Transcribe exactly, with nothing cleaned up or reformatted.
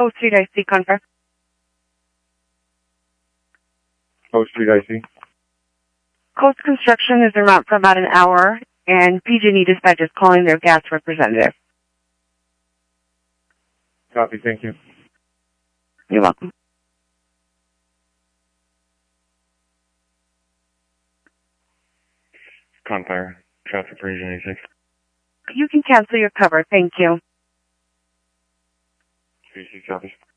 Oh, Street I C, Confer. Oh, Street I C. Coast Construction is en route for about an hour, and P G and E Dispatch is calling their gas representative. Copy, thank you. You're welcome. Confire, traffic for Region eighty-six. You can cancel your cover, thank you. C C, copy.